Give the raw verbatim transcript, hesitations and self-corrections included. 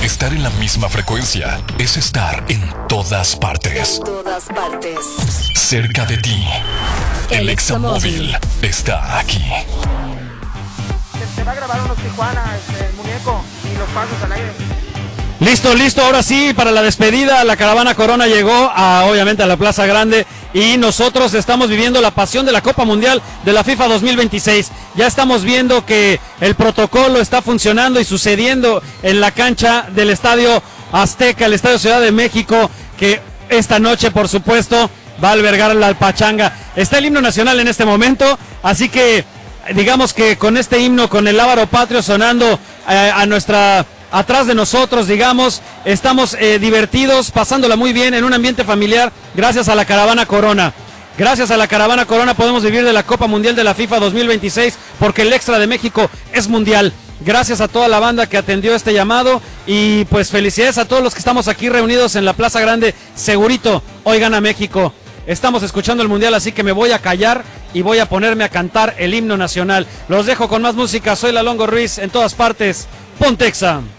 Estar en la misma frecuencia es estar en todas partes. En todas partes. Cerca de ti. El, el Examóvil está aquí. Se, se va a grabar unos Tijuana, este, el muñeco y los pasos al aire. Listo, listo, ahora sí, para la despedida, la caravana Corona llegó a, obviamente, a la Plaza Grande y nosotros estamos viviendo la pasión de la Copa Mundial de la FIFA dos mil veintiséis. Ya estamos viendo que el protocolo está funcionando y sucediendo en la cancha del Estadio Azteca, el Estadio Ciudad de México, que esta noche, por supuesto, va a albergar la pachanga. Está el himno nacional en este momento, así que digamos que con este himno, con el lábaro patrio sonando eh, a nuestra... atrás de nosotros, digamos, estamos eh, divertidos, pasándola muy bien en un ambiente familiar, gracias a la caravana Corona. Gracias a la caravana Corona podemos vivir de la Copa Mundial de la FIFA dos mil veintiséis, porque el Extra de México es mundial. Gracias a toda la banda que atendió este llamado y pues felicidades a todos los que estamos aquí reunidos en la Plaza Grande. Segurito, hoy gana México. Estamos escuchando el mundial, así que me voy a callar y voy a ponerme a cantar el himno nacional. Los dejo con más música, soy Lalongo Ruiz, en todas partes, Pontexa.